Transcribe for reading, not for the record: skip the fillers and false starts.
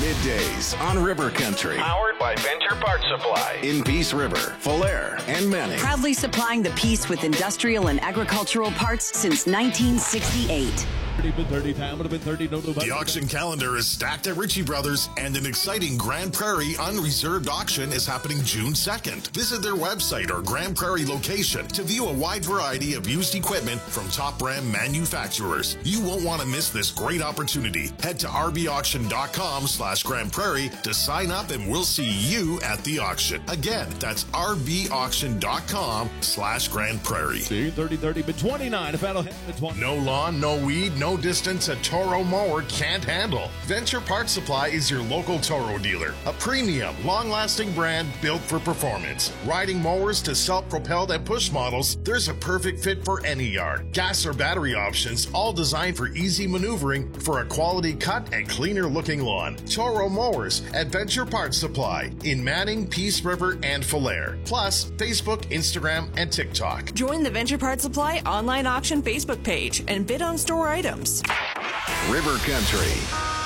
Middays on River Country. Powered by Venture Parts Supply. In Peace River, Falher, and Manning. Proudly supplying the Peace with industrial and agricultural parts since 1968. The auction calendar is stacked at Ritchie Brothers, and an exciting Grand Prairie unreserved auction is happening June 2nd. Visit their website or Grand Prairie location to view a wide variety of used equipment from top brand manufacturers. You won't want to miss this great opportunity. Head to rbauction.com/Grand Prairie to sign up, and we'll see you at the auction. Again, that's rbauction.com/Grand Prairie. 30 but 29 if that'll hit the 20. No lawn, no weed, no distance a Toro mower can't handle. Venture Parts Supply is your local Toro dealer. A premium, long-lasting brand built for performance. Riding mowers to self-propelled and push models, there's a perfect fit for any yard. Gas or battery options, all designed for easy maneuvering for a quality cut and cleaner-looking lawn. Toro mowers at Venture Parts Supply in Manning, Peace River, and Falher. Plus, Facebook, Instagram, and TikTok. Join the Venture Parts Supply online auction Facebook page and bid on store items. River Country.